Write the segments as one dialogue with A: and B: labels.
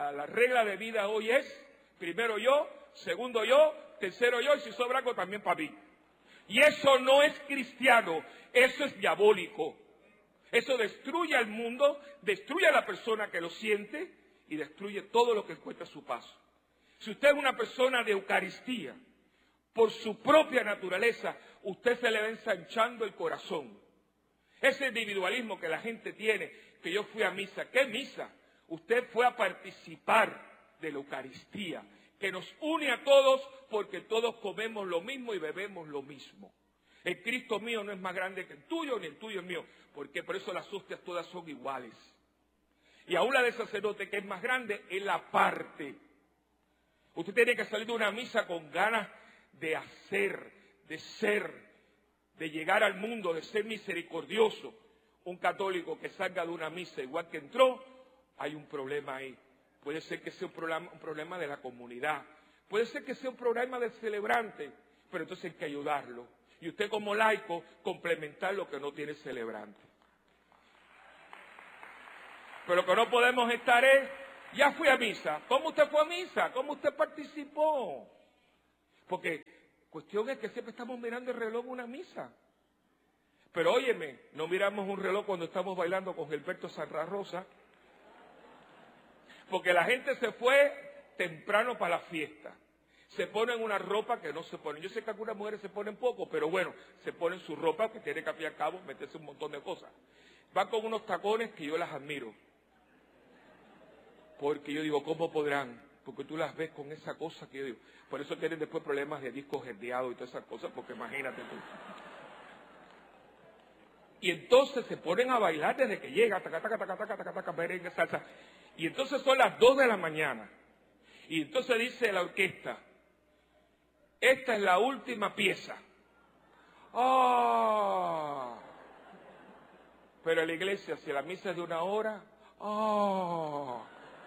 A: la regla de vida hoy es, primero yo, segundo yo, tercero yo, y si sobra algo también para mí. Y eso no es cristiano, eso es diabólico. Eso destruye al mundo, destruye a la persona que lo siente y destruye todo lo que encuentra a su paso. Si usted es una persona de Eucaristía, por su propia naturaleza, usted se le va ensanchando el corazón. Ese individualismo que la gente tiene, que yo fui a misa. ¿Qué misa? Usted fue a participar de la Eucaristía, que nos une a todos porque todos comemos lo mismo y bebemos lo mismo. El Cristo mío no es más grande que el tuyo, ni el tuyo es mío, porque por eso las hostias todas son iguales. Y aún la del sacerdote, que es más grande, es la parte. Usted tiene que salir de una misa con ganas de hacer, de ser, de llegar al mundo, de ser misericordioso. Un católico que salga de una misa igual que entró, hay un problema ahí. Puede ser que sea un problema de la comunidad, puede ser que sea un problema del celebrante, pero entonces hay que ayudarlo. Y usted como laico, complementar lo que no tiene celebrante. Pero lo que no podemos estar es, ya fui a misa. ¿Cómo usted fue a misa? ¿Cómo usted participó? Porque cuestión es que siempre estamos mirando el reloj en una misa. Pero óyeme, no miramos un reloj cuando estamos bailando con Gilberto Santa Rosa, porque la gente se fue temprano para la fiesta. Se ponen una ropa que no se ponen. Yo sé que algunas mujeres se ponen poco, pero bueno, se ponen su ropa que tiene que al fin y al cabo meterse un montón de cosas. Van con unos tacones que yo las admiro. Porque yo digo, ¿cómo podrán? Porque tú las ves con esa cosa que yo digo. Por eso tienen después problemas de discos herniados y todas esas cosas, porque imagínate tú. Y entonces se ponen a bailar desde que llega, taca, taca, taca, taca, taca, taca, merengue, salsa. Y entonces son las 2 de la mañana. Y entonces dice la orquesta, esta es la última pieza. ¡Ah! Pero en la iglesia, si la misa es de 1 hora, ¡ah!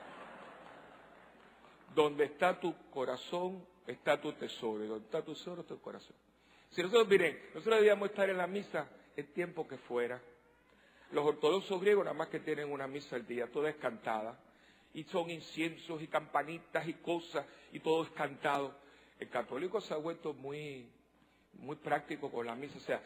A: Donde está tu corazón, está tu tesoro. Y donde está tu tesoro, está tu corazón. Si nosotros, miren, nosotros debíamos estar en la misa el tiempo que fuera. Los ortodoxos griegos nada más que tienen una misa al día, toda es cantada. Y son inciensos y campanitas y cosas, y todo es cantado. El católico se ha vuelto muy práctico con la misa. O sea,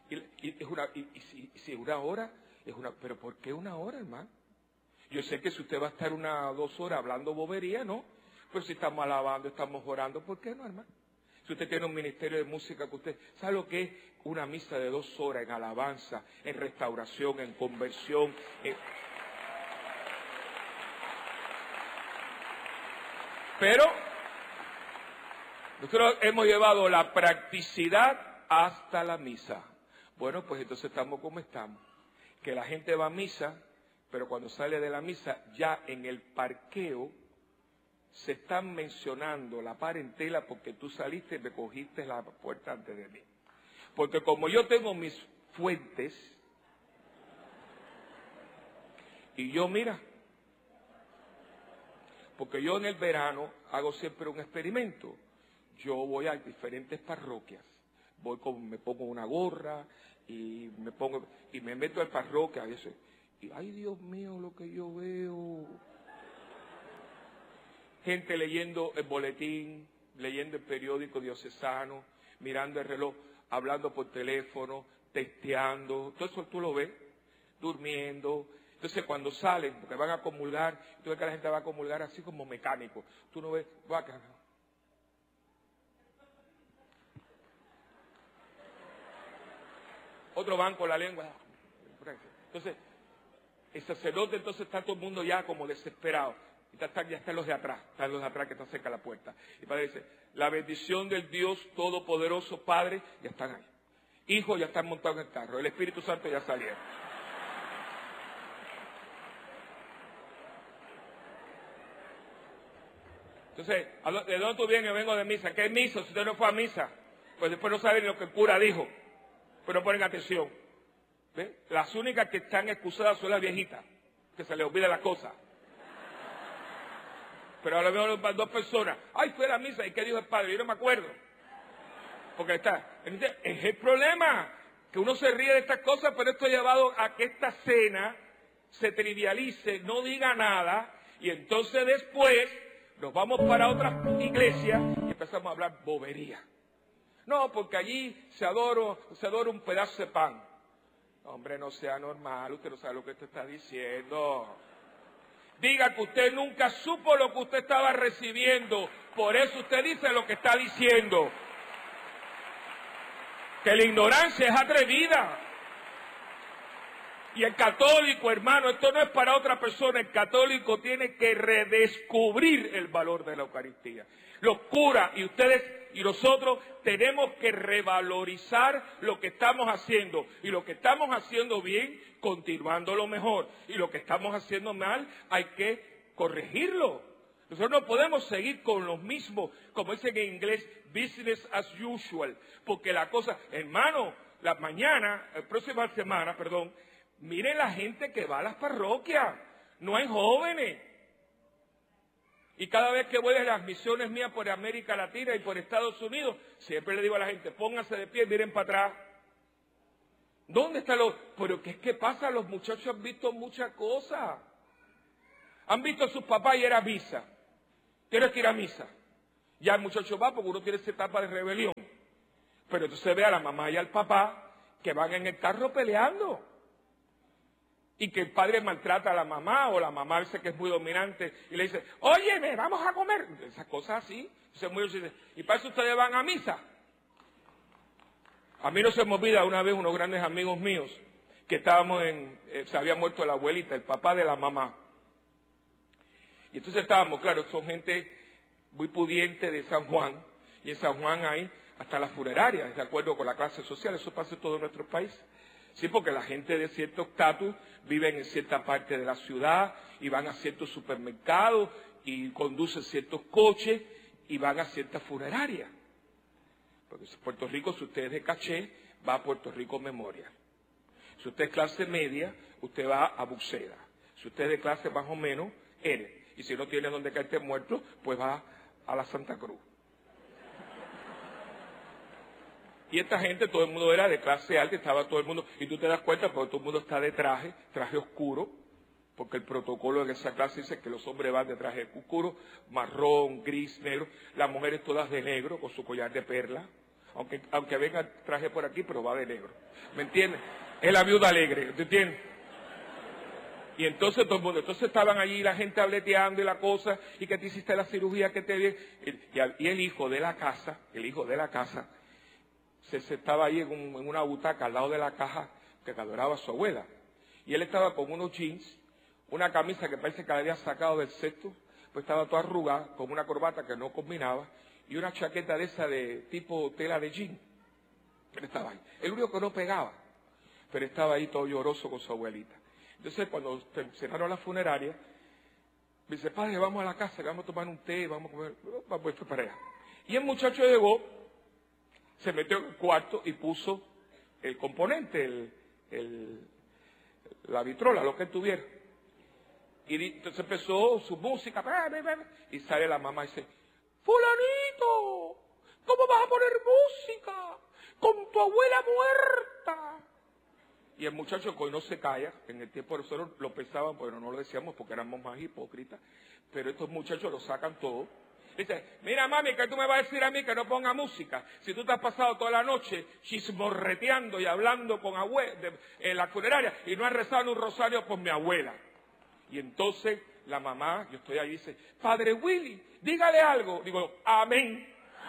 A: si 1 hora, es una, pero ¿por qué 1 hora, hermano? Yo sé que si usted va a estar 1 o 2 horas hablando bobería, ¿no? Pero si estamos alabando, estamos orando, ¿por qué no, hermano? Si usted tiene un ministerio de música que usted, ¿sabe lo que es una misa de 2 horas en alabanza, en restauración, en conversión? Pero nosotros hemos llevado la practicidad hasta la misa. Bueno, pues entonces estamos como estamos. Que la gente va a misa, pero cuando sale de la misa, ya en el parqueo, se están mencionando la parentela porque tú saliste y me cogiste la puerta antes de mí. Porque como yo tengo mis fuentes, y yo, mira, porque yo en el verano hago siempre un experimento. Yo voy a diferentes parroquias, me pongo una gorra y me meto al parroquia a veces. Y ay, Dios mío, lo que yo veo. Gente leyendo el boletín, leyendo el periódico diocesano, mirando el reloj, hablando por teléfono, testeando, todo eso tú lo ves, durmiendo. Entonces cuando salen, porque van a comulgar, tú ves que la gente va a comulgar así como mecánico. Tú no ves, vaca. Otro van con la lengua. Entonces, el sacerdote entonces está todo el mundo ya como desesperado. Y ya están los de atrás que están cerca de la puerta. Y Padre dice, la bendición del Dios Todopoderoso, Padre, ya están ahí. Hijos ya están montados en el carro. El Espíritu Santo ya salieron. Entonces, ¿de dónde tú vienes? Yo vengo de misa. ¿Qué es misa? Si usted no fue a misa, pues después no saben lo que el cura dijo. Pero no ponen atención. ¿Ve? Las únicas que están excusadas son las viejitas, que se les olvida las cosas. Pero ahora veo 2 personas. Ay, fue a la misa. ¿Y qué dijo el padre? Yo no me acuerdo. Porque es el problema. Que uno se ríe de estas cosas, pero esto ha llevado a que esta cena se trivialice, no diga nada. Y entonces después nos vamos para otra iglesia y empezamos a hablar bobería. No, porque allí se adora un pedazo de pan. Hombre, no sea normal, usted no sabe lo que usted está diciendo. Diga que usted nunca supo lo que usted estaba recibiendo, por eso usted dice lo que está diciendo. Que la ignorancia es atrevida. Y el católico, hermano, esto no es para otra persona, el católico tiene que redescubrir el valor de la Eucaristía. Los curas y ustedes y nosotros tenemos que revalorizar lo que estamos haciendo. Y lo que estamos haciendo bien, continuando lo mejor. Y lo que estamos haciendo mal, hay que corregirlo. Nosotros no podemos seguir con los mismos, como dicen en inglés, business as usual. Porque la cosa, hermano, la próxima semana, miren la gente que va a las parroquias, no hay jóvenes. Y cada vez que voy a las misiones mías por América Latina y por Estados Unidos, siempre le digo a la gente, pónganse de pie, miren para atrás. ¿Dónde están los...? Pero ¿qué pasa? Los muchachos han visto muchas cosas. Han visto a sus papás ir a misa. Tienes que ir a misa. Ya el muchacho va porque uno tiene esa etapa de rebelión. Pero entonces ve a la mamá y al papá que van en el carro peleando. Y que el padre maltrata a la mamá, o la mamá dice que es muy dominante, y le dice, óyeme, vamos a comer. Esas cosas así. Entonces dice, ¿y para eso ustedes van a misa? A mí no se me olvida una vez unos grandes amigos míos, que se había muerto la abuelita, el papá de la mamá. Y entonces estábamos, claro, son gente muy pudiente de San Juan, y en San Juan hay hasta las funerarias, de acuerdo con la clase social, eso pasa en todo nuestro país. Sí, porque la gente de cierto estatus viven en cierta parte de la ciudad y van a ciertos supermercados y conducen ciertos coches y van a ciertas funerarias. Porque en Puerto Rico, si usted es de caché, va a Puerto Rico Memorial. Si usted es clase media, usted va a Buceda. Si usted es de clase más o menos, N. Y si no tiene donde caerte muerto, pues va a la Santa Cruz. Y esta gente, todo el mundo era de clase alta, estaba todo el mundo, y tú te das cuenta porque todo el mundo está de traje oscuro, porque el protocolo en esa clase dice que los hombres van de traje oscuro, marrón, gris, negro, las mujeres todas de negro, con su collar de perla, aunque venga traje por aquí, pero va de negro, ¿me entiendes? Es la viuda alegre, ¿te entiendes? Y entonces todo el mundo, entonces estaban allí la gente hableteando y la cosa, y que te hiciste la cirugía, que te vi, y el hijo de la casa, se estaba ahí en una butaca al lado de la caja que adoraba a su abuela. Y él estaba con unos jeans, una camisa que parece que la había sacado del cesto, pues estaba toda arrugada, con una corbata que no combinaba, y una chaqueta de esa de tipo tela de jean. Él estaba ahí. El único que no pegaba, pero estaba ahí todo lloroso con su abuelita. Entonces cuando cerraron la funeraria, me dice, padre, vamos a la casa, que vamos a tomar un té, vamos a comer, pues fue para allá. Y el muchacho llegó, se metió en el cuarto y puso el componente, la vitrola, lo que él tuviera. Y entonces empezó su música, y sale la mamá y dice, fulanito, ¿cómo vas a poner música con tu abuela muerta? Y el muchacho, que no se calla, en el tiempo nosotros lo pensaban, pero no lo decíamos porque éramos más hipócritas, pero estos muchachos lo sacan todo. Dice, mira mami, que tú me vas a decir a mí que no ponga música, si tú te has pasado toda la noche chismorreteando y hablando con en la funeraria y no has rezado un rosario por mi abuela. Y entonces la mamá, yo estoy ahí, dice, padre Willy, dígale algo. Digo, amén.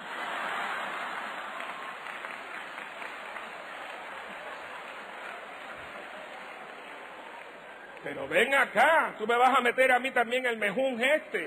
A: Pero ven acá, tú me vas a meter a mí también el mejún este.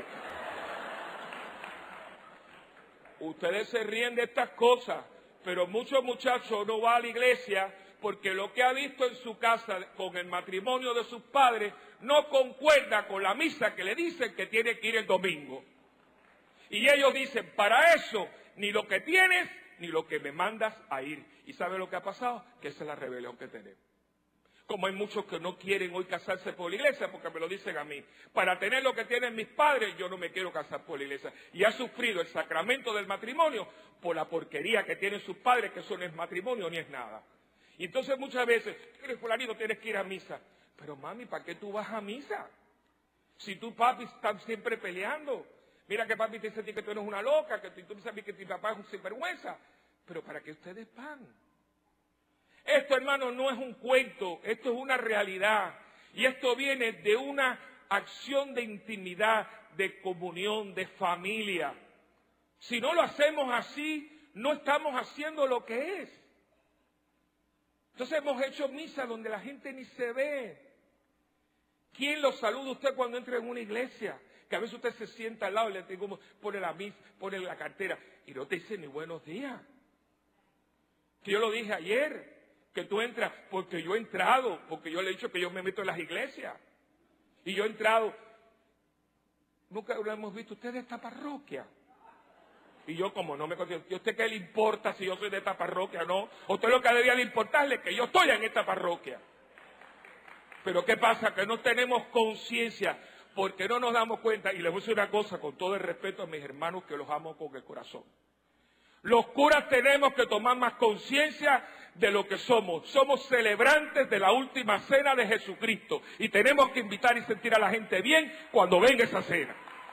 A: Ustedes se ríen de estas cosas, pero muchos muchachos no van a la iglesia porque lo que ha visto en su casa con el matrimonio de sus padres no concuerda con la misa que le dicen que tiene que ir el domingo. Y ellos dicen, para eso, ni lo que tienes, ni lo que me mandas a ir. ¿Y sabe lo que ha pasado? Que esa es la rebelión que tenemos. Como hay muchos que no quieren hoy casarse por la iglesia porque me lo dicen a mí. Para tener lo que tienen mis padres, yo no me quiero casar por la iglesia. Y ha sufrido el sacramento del matrimonio por la porquería que tienen sus padres, que eso no es matrimonio ni es nada. Y entonces muchas veces, eres fulanito, tienes que ir a misa. Pero mami, ¿para qué tú vas a misa? Si tú, papi, estás siempre peleando. Mira que papi te dice a ti que tú eres una loca, que tú sabes que tu papá es un sinvergüenza. Pero para que ustedes van. Esto, hermano, no es un cuento, esto es una realidad. Y esto viene de una acción de intimidad, de comunión, de familia. Si no lo hacemos así, no estamos haciendo lo que es. Entonces hemos hecho misa donde la gente ni se ve. ¿Quién lo saluda a usted cuando entra en una iglesia? Que a veces usted se sienta al lado y le digo, pone la cartera y no te dice ni buenos días. Que yo lo dije ayer, que tú entras, porque yo he entrado, porque yo le he dicho que yo me meto en las iglesias. Y yo he entrado. Nunca lo hemos visto, usted es de esta parroquia. Y yo como no me considero, ¿y a usted qué le importa si yo soy de esta parroquia o no? A usted lo que debería de importarle es que yo estoy en esta parroquia. Pero ¿qué pasa? Que no tenemos conciencia, porque no nos damos cuenta. Y les voy a decir una cosa, con todo el respeto a mis hermanos que los amo con el corazón. Los curas tenemos que tomar más conciencia de lo que somos. Somos celebrantes de la última cena de Jesucristo. Y tenemos que invitar y sentir a la gente bien cuando venga esa cena.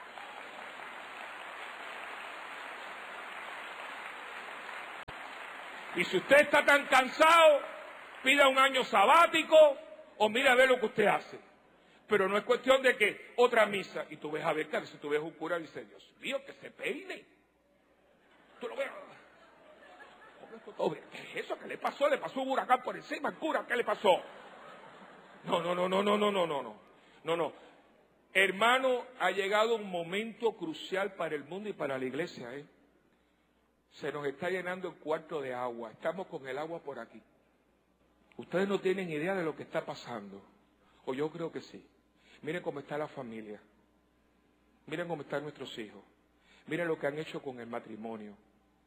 A: Y si usted está tan cansado, pida un año sabático o mire a ver lo que usted hace. Pero no es cuestión de que otra misa, y tú ves a ver, que si tú ves un cura, dice, Dios mío, que se peine. Tú lo ves. ¿Qué es eso? ¿Qué le pasó? ¿Le pasó un huracán por encima al cura? ¿Qué le pasó? No. Hermano, ha llegado un momento crucial para el mundo y para la iglesia, Se nos está llenando el cuarto de agua. Estamos con el agua por aquí. Ustedes no tienen idea de lo que está pasando. O yo creo que sí. Miren cómo está la familia. Miren cómo están nuestros hijos. Miren lo que han hecho con el matrimonio.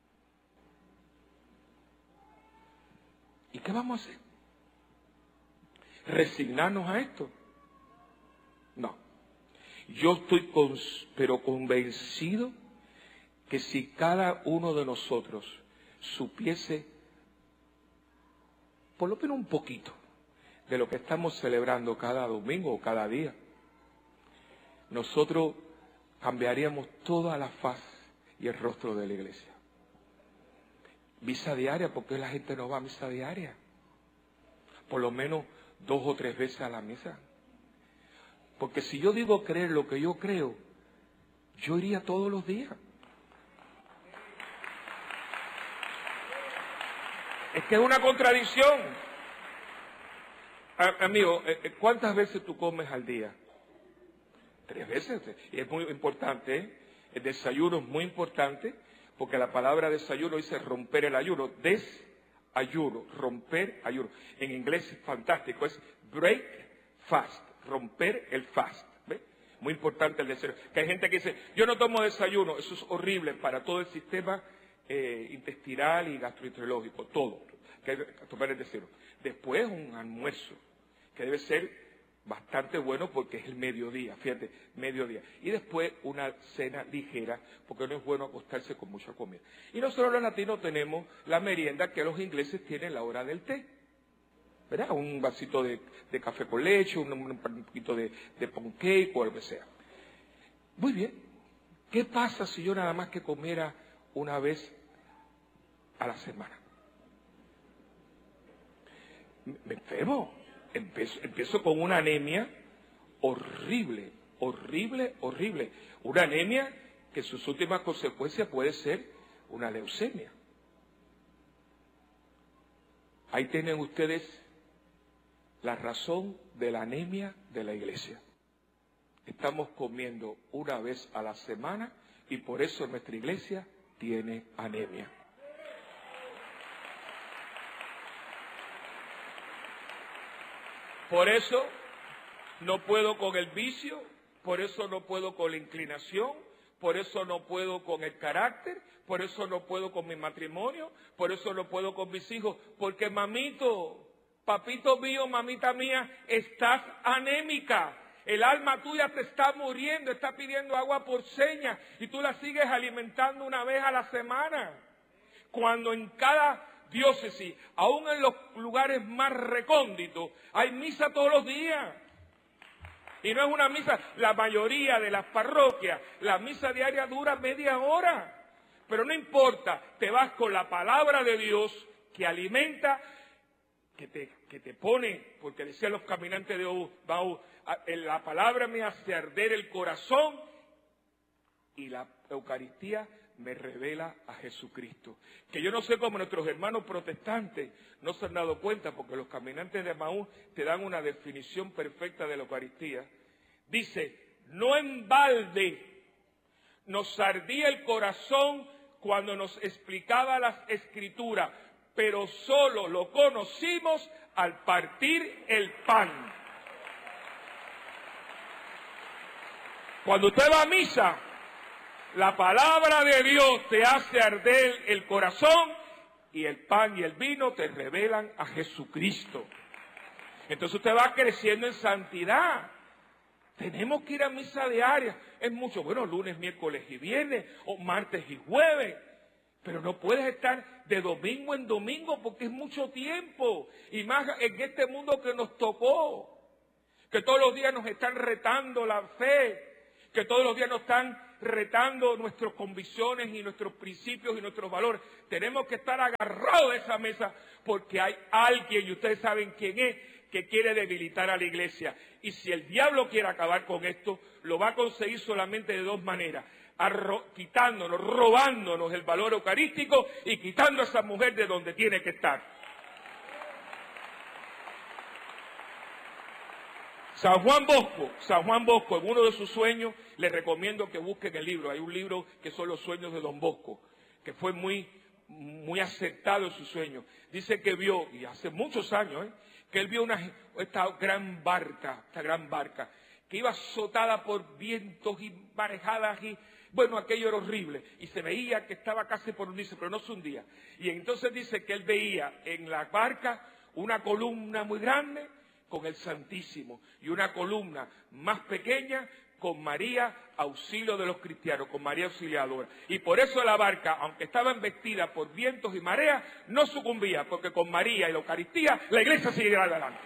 A: ¿Y qué vamos a hacer? ¿Resignarnos a esto? No. Yo estoy pero convencido que si cada uno de nosotros supiese por lo menos un poquito de lo que estamos celebrando cada domingo o cada día, nosotros cambiaríamos toda la faz y el rostro de la iglesia. Misa diaria, ¿por qué la gente no va a misa diaria? Por lo menos 2 o 3 veces a la misa. Porque si yo digo creer lo que yo creo, yo iría todos los días. Es que es una contradicción. Amigo, ¿cuántas veces tú comes al día? 3 veces. Y es muy importante, el desayuno es muy importante, porque la palabra desayuno dice romper el ayuno. Desayuno, romper ayuno. En inglés es fantástico, es break fast, romper el fast. ¿Ve? Muy importante el desayuno. Que hay gente que dice, yo no tomo desayuno, eso es horrible para todo el sistema intestinal y gastroenterológico, todo, que hay que tomar el desayuno. Después un almuerzo, que debe ser bastante bueno porque es el mediodía, fíjate, mediodía. Y después una cena ligera, porque no es bueno acostarse con mucha comida. Y nosotros los latinos tenemos la merienda que los ingleses tienen la hora del té. ¿Verdad? Un vasito de café con leche, un poquito de pancake o lo que sea. Muy bien. ¿Qué pasa si yo nada más que comiera una vez a la semana? Me enfermo. Empiezo con una anemia horrible. Una anemia que sus últimas consecuencias puede ser una leucemia. Ahí tienen ustedes la razón de la anemia de la iglesia. Estamos comiendo una vez a la semana y por eso nuestra iglesia tiene anemia. Por eso no puedo con el vicio, por eso no puedo con la inclinación, por eso no puedo con el carácter, por eso no puedo con mi matrimonio, por eso no puedo con mis hijos, porque mamito, papito mío, mamita mía, estás anémica. El alma tuya te está muriendo, está pidiendo agua por señas y tú la sigues alimentando una vez a la semana. Cuando en cada diócesis, aún en los lugares más recónditos, hay misa todos los días. Y no es una misa, la mayoría de las parroquias, la misa diaria dura media hora. Pero no importa, te vas con la palabra de Dios que alimenta, que te pone, porque decían los caminantes de Maús, la palabra me hace arder el corazón y la Eucaristía me revela a Jesucristo. Que yo no sé cómo nuestros hermanos protestantes no se han dado cuenta, porque los caminantes de Maús te dan una definición perfecta de la Eucaristía. Dice, no en balde nos ardía el corazón cuando nos explicaba las Escrituras, pero solo lo conocimos al partir el pan. Cuando usted va a misa, la palabra de Dios te hace arder el corazón y el pan y el vino te revelan a Jesucristo. Entonces usted va creciendo en santidad. Tenemos que ir a misa diaria. Es mucho, bueno, lunes, miércoles y viernes, o martes y jueves. Pero no puedes estar de domingo en domingo porque es mucho tiempo. Y más en este mundo que nos tocó. Que todos los días nos están retando la fe. Que todos los días nos están retando nuestras convicciones y nuestros principios y nuestros valores. Tenemos que estar agarrados de esa mesa porque hay alguien, y ustedes saben quién es, que quiere debilitar a la iglesia. Y si el diablo quiere acabar con esto, lo va a conseguir solamente de dos maneras. Quitándonos, robándonos el valor eucarístico y quitando a esa mujer de donde tiene que estar. San Juan Bosco, en uno de sus sueños, les recomiendo que busquen el libro. Hay un libro que son los sueños de Don Bosco, que fue muy acertado en sus sueños. Dice que vio, y hace muchos años, que él vio esta gran barca, que iba azotada por vientos y marejadas y, bueno, aquello era horrible. Y se veía que estaba casi por hundirse, pero no se hundía. Y entonces dice que él veía en la barca una columna muy grande con el Santísimo y una columna más pequeña con María, auxilio de los cristianos, con María Auxiliadora. Y por eso la barca, aunque estaba embestida por vientos y mareas, no sucumbía, porque con María y la Eucaristía la iglesia seguirá adelante.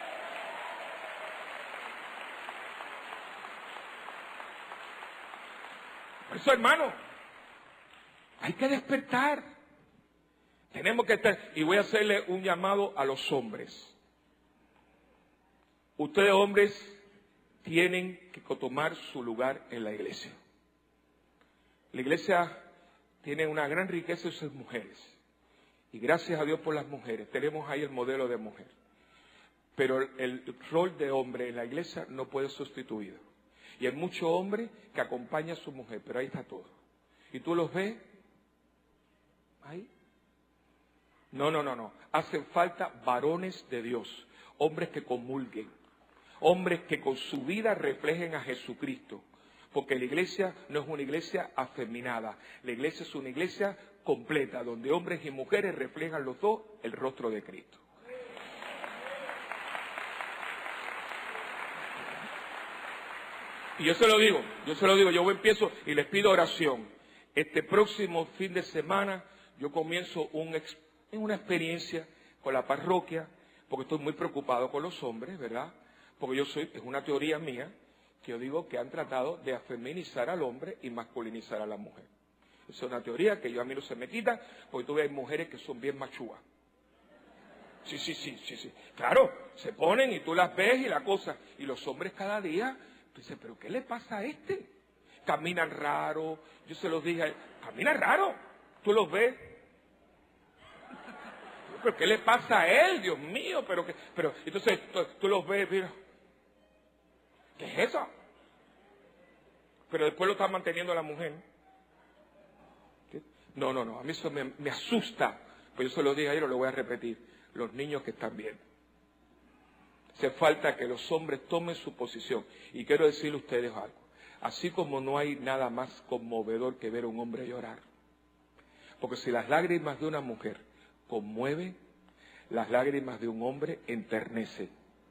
A: Por eso, hermano, hay que despertar. Tenemos que estar, y voy a hacerle un llamado a los hombres. Ustedes, hombres, tienen que tomar su lugar en la iglesia. La iglesia tiene una gran riqueza en sus mujeres. Y gracias a Dios por las mujeres. Tenemos ahí el modelo de mujer. Pero el rol de hombre en la iglesia no puede ser sustituido. Y hay muchos hombres que acompañan a su mujer, pero ahí está todo. ¿Y tú los ves? ¿Ahí? No. Hacen falta varones de Dios. Hombres que comulguen. Hombres que con su vida reflejen a Jesucristo. Porque la iglesia no es una iglesia afeminada. La iglesia es una iglesia completa, donde hombres y mujeres reflejan los dos el rostro de Cristo. Y yo se lo digo, yo empiezo y les pido oración. Este próximo fin de semana yo comienzo una experiencia con la parroquia, porque estoy muy preocupado con los hombres, ¿verdad? Porque es una teoría mía, que yo digo que han tratado de afeminizar al hombre y masculinizar a la mujer. Esa es una teoría que a mí no se me quita, porque tú ves mujeres que son bien machúas. Sí. Claro, se ponen y tú las ves y la cosa. Y los hombres cada día, tú dices, ¿pero qué le pasa a este? Caminan raro, yo se los dije, camina raro, tú los ves. ¿Pero qué le pasa a él, Dios mío? Pero entonces tú los ves, mira. ¿Qué es eso? Pero después lo está manteniendo la mujer. ¿Qué? No, a mí eso me asusta. Pues yo se lo dije ayer, lo voy a repetir. Los niños que están bien. Hace falta que los hombres tomen su posición. Y quiero decirle a ustedes algo. Así como no hay nada más conmovedor que ver a un hombre llorar. Porque si las lágrimas de una mujer conmueven, las lágrimas de un hombre enternecen.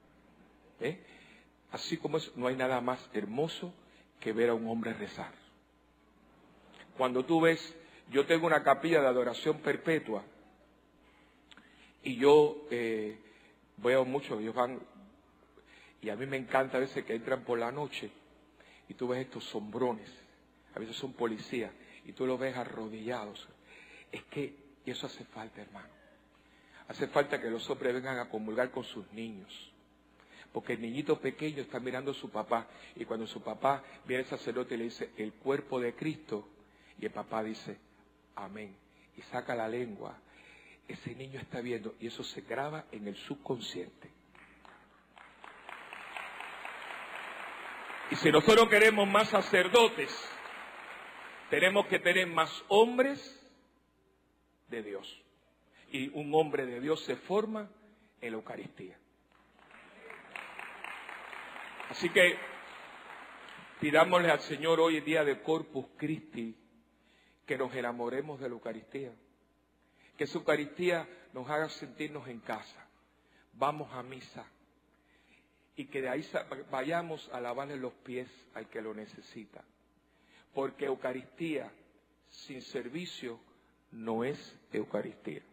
A: Así como eso, no hay nada más hermoso que ver a un hombre rezar. Cuando tú ves, yo tengo una capilla de adoración perpetua y yo veo mucho, ellos van, Y a mí me encanta a veces que entran por la noche y tú ves estos sombrones, a veces son policías, y tú los ves arrodillados. Es que eso hace falta, hermano. Hace falta que los hombres vengan a comulgar con sus niños. Porque el niñito pequeño está mirando a su papá, y cuando su papá viene el sacerdote y le dice, el cuerpo de Cristo, y el papá dice, amén, y saca la lengua, ese niño está viendo, y eso se graba en el subconsciente. Y si nosotros queremos más sacerdotes, tenemos que tener más hombres de Dios. Y un hombre de Dios se forma en la Eucaristía. Así que pidámosle al Señor hoy el día de Corpus Christi que nos enamoremos de la Eucaristía. Que esa Eucaristía nos haga sentirnos en casa. Vamos a misa. Y que de ahí vayamos a lavarle los pies al que lo necesita. Porque Eucaristía sin servicio no es Eucaristía.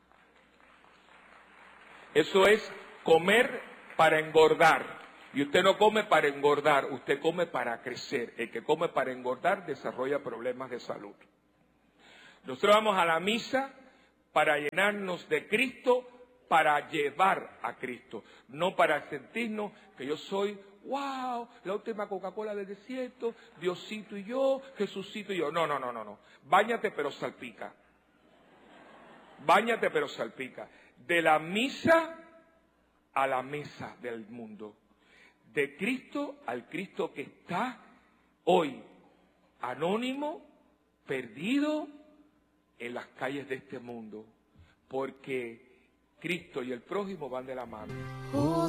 A: Eso es comer para engordar. Y usted no come para engordar, usted come para crecer. El que come para engordar desarrolla problemas de salud. Nosotros vamos a la misa para llenarnos de Cristo, para llevar a Cristo. No para sentirnos que yo soy, wow, la última Coca-Cola del desierto, Diosito y yo, Jesucito y yo. No. Báñate pero salpica. Báñate pero salpica. De la misa a la mesa del mundo. De Cristo al Cristo que está hoy anónimo, perdido en las calles de este mundo. Porque Cristo y el prójimo van de la mano.